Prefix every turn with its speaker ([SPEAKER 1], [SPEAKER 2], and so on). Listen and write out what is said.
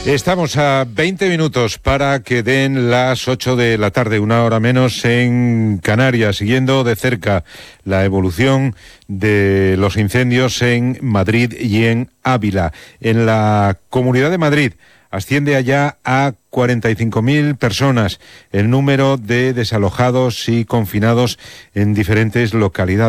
[SPEAKER 1] Estamos a 20 minutos para que den las 8 de la tarde, una hora menos en Canarias, siguiendo de cerca la evolución de los incendios en Madrid y en Ávila. En la Comunidad de Madrid asciende allá a 45.000 personas el número de desalojados y confinados en diferentes localidades.